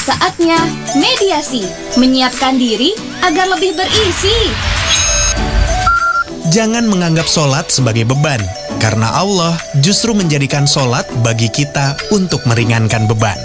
Saatnya mediasi, menyiapkan diri agar lebih berisi. Jangan menganggap sholat sebagai beban, karena Allah justru menjadikan sholat bagi kita untuk meringankan beban.